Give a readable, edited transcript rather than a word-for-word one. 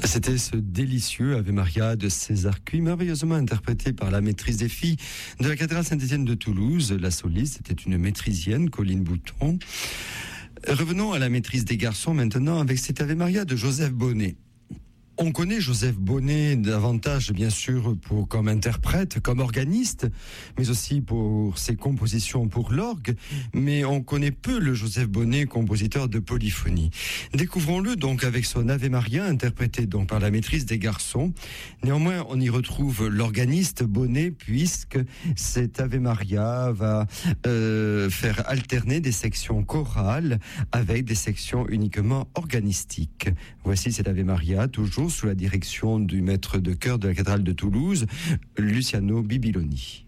C'était ce délicieux Ave Maria de César Cui, merveilleusement interprété par la maîtrise des filles de la cathédrale Saint-Étienne de Toulouse. La soliste était une maîtrisienne, Colline Bouton. Revenons à la maîtrise des garçons maintenant avec cet Ave Maria de Joseph Bonnet. On connaît Joseph Bonnet davantage, bien sûr, comme interprète, comme organiste, mais aussi pour ses compositions pour l'orgue. Mais on connaît peu le Joseph Bonnet, compositeur de polyphonie. Découvrons-le donc avec son Ave Maria, interprété donc par la maîtrise des garçons. Néanmoins, on y retrouve l'organiste Bonnet, puisque cet Ave Maria va faire alterner des sections chorales avec des sections uniquement organistiques. Voici cet Ave Maria, toujours sous la direction du maître de chœur de la cathédrale de Toulouse, Luciano Bibiloni.